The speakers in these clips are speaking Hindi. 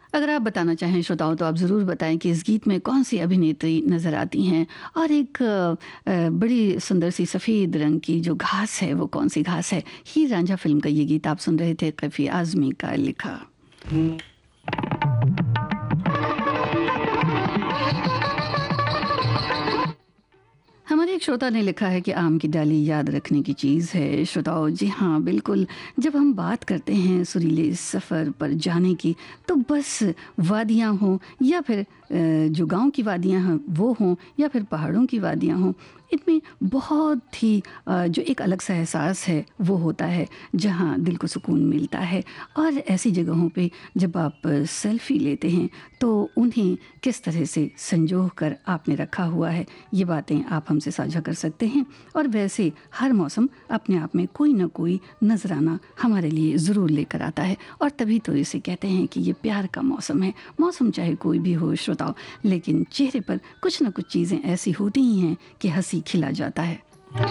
अगर आप बताना चाहें श्रोताओं तो आप ज़रूर बताएं कि इस गीत में कौन सी अभिनेत्री नज़र आती हैं और एक बड़ी सुंदर सी सफ़ेद रंग की जो घास है वो कौन सी घास है। हीर रांझा फिल्म का ये गीत आप सुन रहे थे, कफ़ी आज़मी का लिखा। हमारे एक श्रोता ने लिखा है कि आम की डाली याद रखने की चीज़ है। श्रोताओं जी हाँ बिल्कुल, जब हम बात करते हैं सुरीले सफ़र पर जाने की तो बस वादियाँ हों या फिर जो गांव की वादियाँ हैं वो हों या फिर पहाड़ों की वादियाँ हों, इनमें बहुत ही जो एक अलग सा एहसास है वो होता है जहाँ दिल को सुकून मिलता है। और ऐसी जगहों पे जब आप सेल्फ़ी लेते हैं तो उन्हें किस तरह से संजो कर आपने रखा हुआ है ये बातें आप हमसे साझा कर सकते हैं। और वैसे हर मौसम अपने आप में कोई ना कोई नजराना हमारे लिए ज़रूर लेकर आता है और तभी तो इसे कहते हैं कि ये प्यार का मौसम है। मौसम चाहे कोई भी हो श्रोताओं, लेकिन चेहरे पर कुछ ना कुछ चीज़ें ऐसी होती ही हैं कि हंसी खिला जाता है।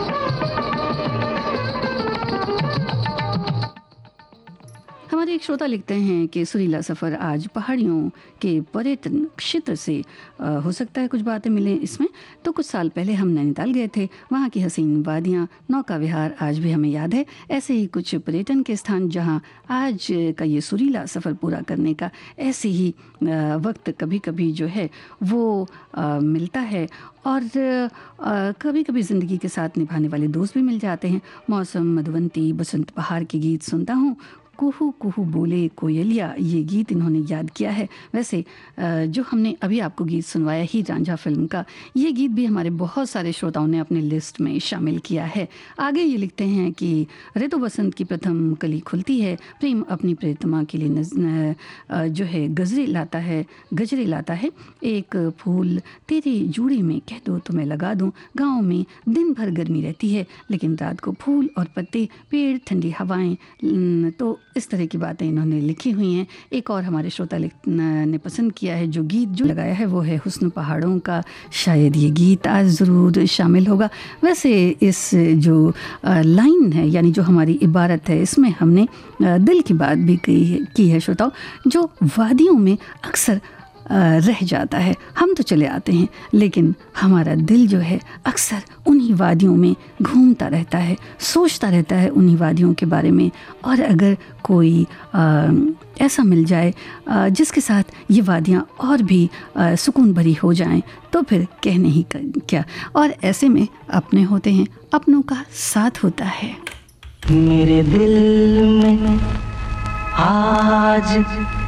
हमारे एक श्रोता लिखते हैं कि सुरीला सफ़र आज पहाड़ियों के पर्यटन क्षेत्र से हो सकता है कुछ बातें मिलें इसमें। तो कुछ साल पहले हम नैनीताल गए थे, वहाँ की हसीन वादियाँ, नौका विहार आज भी हमें याद है। ऐसे ही कुछ पर्यटन के स्थान जहाँ आज का ये सुरीला सफ़र पूरा करने का ऐसे ही वक्त कभी कभी जो है वो मिलता है। और कभी कभी ज़िंदगी के साथ निभाने वाले दोस्त भी मिल जाते हैं। मौसम, मधुवंती, बसंत बहार के गीत सुनता हूँ, कुहू कुहू बोले कोयलिया, ये गीत इन्होंने याद किया है। वैसे जो हमने अभी आपको गीत सुनवाया हीर रांझा फिल्म का, ये गीत भी हमारे बहुत सारे श्रोताओं ने अपनी लिस्ट में शामिल किया है। आगे ये लिखते हैं कि ऋतु बसंत की प्रथम कली खुलती है, प्रेम अपनी प्रियतमा के लिए जो है गजरे लाता है। एक फूल तेरे जूड़े में कह दो तो मैं लगा दूं। गाँव में दिन भर गर्मी रहती है लेकिन रात को फूल और पत्ते, पेड़, ठंडी हवाएं, तो इस तरह की बातें इन्होंने लिखी हुई हैं। एक और हमारे श्रोता ने पसंद किया है, जो गीत जो लगाया है वो है हुस्न पहाड़ों का। शायद ये गीत आज ज़रूर शामिल होगा। वैसे इस जो लाइन है यानी जो हमारी इबारत है, इसमें हमने दिल की बात भी की है श्रोताओं, जो वादियों में अक्सर रह जाता है। हम तो चले आते हैं लेकिन हमारा दिल जो है अक्सर उन्हीं वादियों में घूमता रहता है, सोचता रहता है उन्हीं वादियों के बारे में। और अगर कोई ऐसा मिल जाए जिसके साथ ये वादियाँ और भी सुकून भरी हो जाएं तो फिर कहने ही क्या। और ऐसे में अपने होते हैं, अपनों का साथ होता है। मेरे दिल में आज